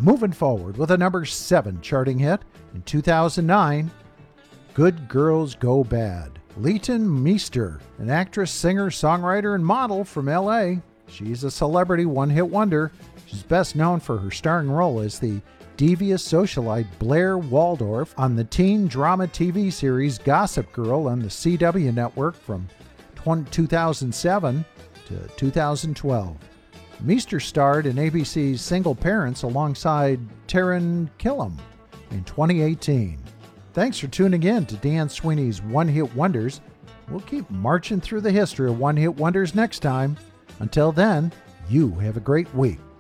Moving forward with a number 7 charting hit in 2009, Good Girls Go Bad. Leighton Meester, an actress, singer, songwriter, and model from L.A. She's a celebrity one-hit wonder. She's best known for her starring role as the devious socialite Blair Waldorf on the teen drama TV series Gossip Girl on the CW network from 2007 to 2012. Meester starred in ABC's Single Parents alongside Taran Killam in 2018. Thanks for tuning in to Dan Sweeney's One Hit Wonders. We'll keep marching through the history of one-hit wonders next time. Until then, you have a great week.